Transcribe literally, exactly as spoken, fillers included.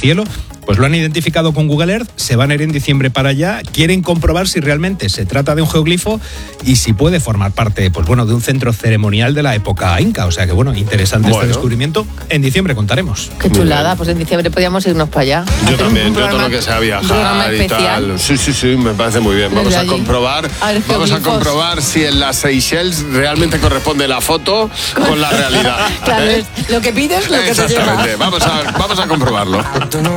cielo, pues lo han identificado con Google Earth, se van a ir en diciembre para allá, quieren comprobar si realmente se trata de un geoglifo y si puede formar parte, pues bueno, de un centro ceremonial de la época inca. O sea que bueno, interesante bueno. este descubrimiento. En diciembre contaremos. Qué chulada, pues en diciembre podríamos irnos para allá. Yo también, yo todo lo que sea viajar y tal. Sí, sí, sí, me parece muy bien. Vamos a comprobar, vamos a comprobar si en las Seychelles realmente corresponde la foto con la realidad. Claro, ¿eh? lo que pides, lo que te lleva. Exactamente, vamos a, vamos a comprobarlo.